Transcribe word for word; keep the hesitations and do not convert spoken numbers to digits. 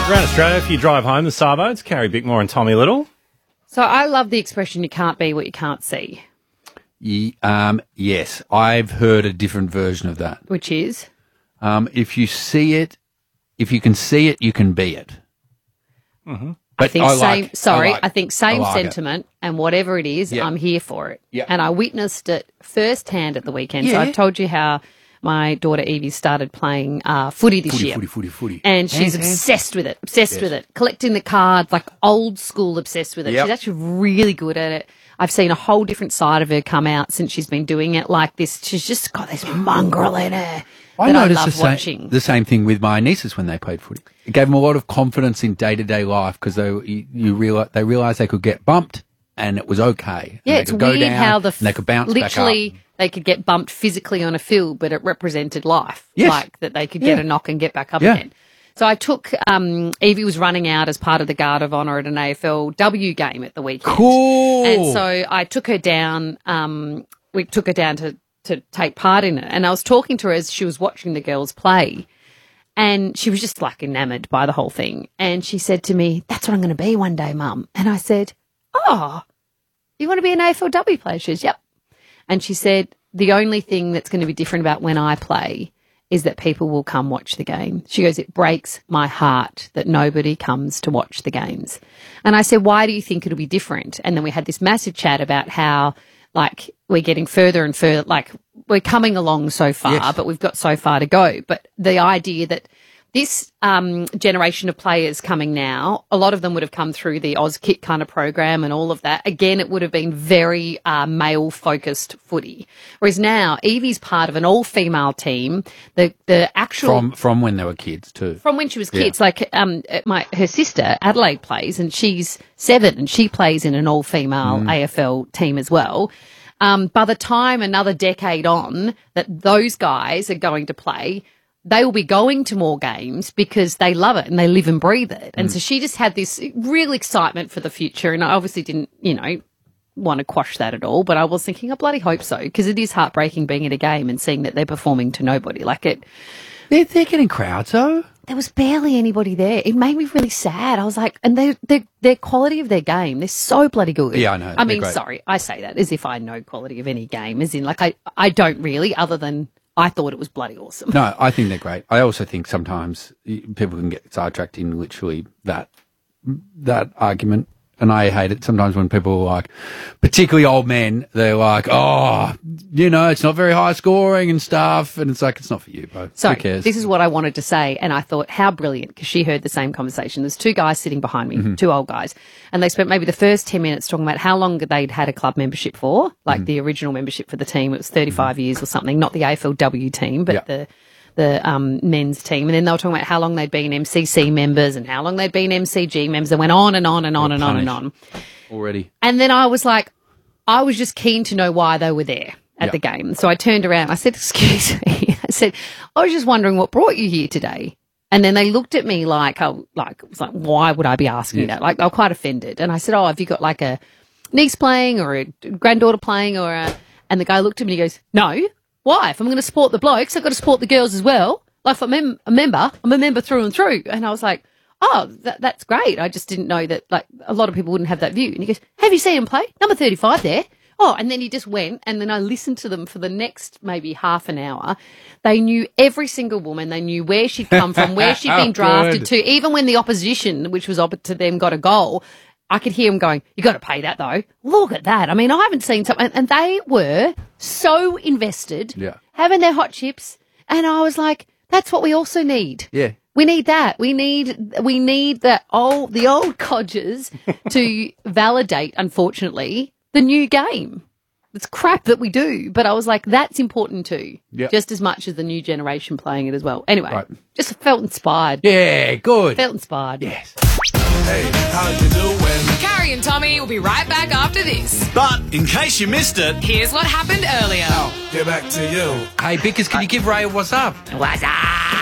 Around Australia, if you drive home, the Sabo, it's Carrie Bickmore and Tommy Little. So I love the expression, you can't be what you can't see. Ye, um, yes, I've heard a different version of that. Which is? Um, if you see it, if you can see it, you can be it. Mm-hmm. I think I same. like, sorry, I, like, I think same I like sentiment, and whatever it is, Yep. I'm here for it. Yep. And I witnessed it firsthand at the weekend. So Yeah. I've told you how my daughter Evie started playing uh, footy this Footy, year, footy, footy, footy. and she's Hands, hands. obsessed with it. Obsessed Yes. with it, collecting the cards, like old school obsessed with it. Yep. She's actually really good at it. I've seen a whole different side of her come out since she's been doing it. Like this, she's just got this mongrel in her. I that noticed I love the, same, watching. the same thing with my nieces when they played footy. It gave them a lot of confidence in day-to-day life because they you, you realize, they realised they could get bumped and it was okay. Yeah, and it's they could go weird down how the f- and they could bounce literally back up. they could get bumped physically on a field, but it represented life. Yes. Like that they could get Yeah. a knock and get back up Yeah. again. So I took um, Evie was running out as part of the Guard of Honour at an A F L W game at the weekend. Cool. And so I took her down. Um, we took her down to to take part in it, and I was talking to her as she was watching the girls play. And she was just like enamoured by the whole thing. And she said to me, "That's what I'm going to be one day, Mum." And I said, "Oh, you want to be an A F L W player?" She says, "Yep." And she said, "The only thing that's going to be different about when I play is that people will come watch the game." She goes, "It breaks my heart that nobody comes to watch the games." And I said, "Why do you think it'll be different?" And then we had this massive chat about how, like, we're getting further and further, like, we're coming along so far, Yes. but we've got so far to go. But the idea that this um, generation of players coming now, a lot of them would have come through the Auskit kind of program and all of that. Again, it would have been very uh, male-focused footy. Whereas now, Evie's part of an all-female team. The the actual From from when they were kids too. from when she was kids, like um, my her sister Adelaide plays, and she's seven, and she plays in an all-female Mm. A F L team as well. Um, by the time another decade on that those guys are going to play, they will be going to more games because they love it and they live and breathe it. And so she just had this real excitement for the future. And I obviously didn't, you know, want to quash that at all, but I was thinking, I bloody hope so, because it is heartbreaking being at a game and seeing that they're performing to nobody. Like it, They're, they're getting crowds though. there was barely anybody there. It made me really sad. I was like, and they, they, their quality of their game, they're so bloody good. Yeah, I know. I They're mean, great. sorry, I say that as if I know quality of any game, as in, like, I, I don't really, other than I thought it was bloody awesome. No, I think they're great. I also think sometimes y- people can get sidetracked in literally that that argument. And I hate it sometimes when people are like, particularly old men, they're like, oh, you know, it's not very high scoring and stuff. And it's like, it's not for you, bro. So Who cares? this is what I wanted to say, and I thought, how brilliant, because she heard the same conversation. There's two guys sitting behind me, Mm-hmm. two old guys, and they spent maybe the first ten minutes talking about how long they'd had a club membership for, like Mm-hmm. the original membership for the team. It was thirty-five years or something, not the A F L W team, but Yeah. the the um, men's team. And then they were talking about how long they'd been M C C members and how long they'd been M C G members. They went on and on and on and on and on. Already. And then I was like, I was just keen to know why they were there at Yeah. the game. So I turned around. I said, "Excuse me." I said, "I was just wondering what brought you here today." And then they looked at me like, oh, like, it was like, why would I be asking you Yes. that? Like, they were quite offended. And I said, "Oh, have you got like a niece playing or a granddaughter playing or a?" And the guy looked at me and he goes, "No, why? If I'm going to support the blokes, I've got to support the girls as well. Like, if I'm mem- a member, I'm a member through and through." And I was like, "Oh, that, that's great. I just didn't know that, like, a lot of people wouldn't have that view." And he goes, "Have you seen him play? Number thirty-five there." Oh, and then he just went, and then I listened to them for the next maybe half an hour. They knew every single woman. They knew where she'd come from, where she'd been drafted Good. to. Even when the opposition, which was opposite to them, got a goal, I could hear them going, "You got to pay that though. Look at that." I mean, I haven't seen something, and they were so invested, Yeah. having their hot chips, and I was like, "That's what we also need." Yeah. We need that. We need we need the old the old codgers to validate, unfortunately, the new game. It's crap that we do, but I was like, that's important too, Yep. just as much as the new generation playing it as well. Anyway, Right. just felt inspired. Yeah, good. Felt inspired. Yes. Hey, how you doing? Carrie and Tommy will be right back after this. But in case you missed it, Here's what happened earlier. get back to you. Hey, Bickers, can you give Ray a what's up? What's up?